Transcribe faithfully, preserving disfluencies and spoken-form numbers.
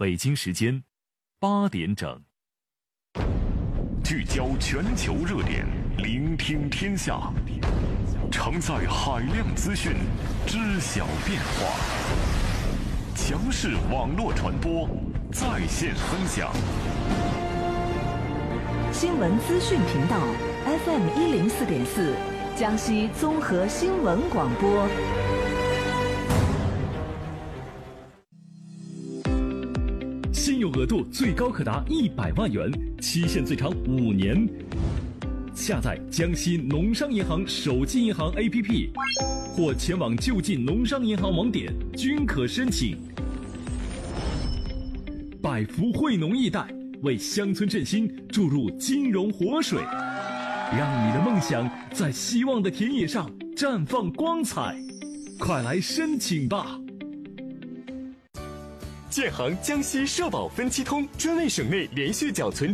北京时间八点整。 聚焦全球热点，聆听天下，承载海量资讯，知晓变化。强势网络传播，在线分享。 新闻资讯频道 F M 一零四点四，江西综合新闻广播。 信用额度最高可达一百万元，期限最长五年。下载江西农商银行手机银行 A P P， 或前往就近农商银行网点均可申请。百福惠农易贷为乡村振兴注入金融活水，让你的梦想在希望的田野上绽放光彩。快来申请吧！ 建行江西社保分期通专为省内连续缴存